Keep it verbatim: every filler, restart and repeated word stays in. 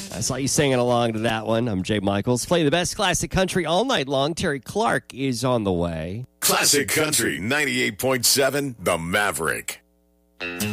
I saw you singing along to that one. I'm Jay Michaels. Play the best classic country all night long. Terry Clark is on the way. Classic Country ninety-eight point seven, The Maverick.